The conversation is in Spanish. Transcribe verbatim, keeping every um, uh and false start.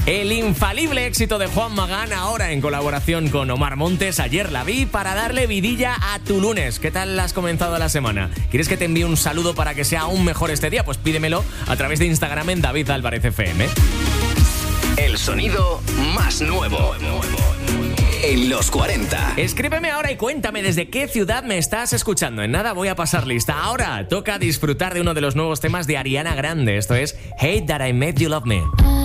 El infalible éxito de Juan Magán, ahora en colaboración con Omar Montes. Ayer la vi para darle vidilla a tu lunes. ¿Qué tal has comenzado la semana? ¿Quieres que te envíe un saludo para que sea aún mejor este día? Pues pídemelo a través de Instagram en David Álvarez F M. El sonido más nuevo en los cuarenta. Escríbeme ahora y cuéntame desde qué ciudad me estás escuchando. En nada voy a pasar lista. Ahora toca disfrutar de uno de los nuevos temas de Ariana Grande. Esto es Hate That I Made You Love Me.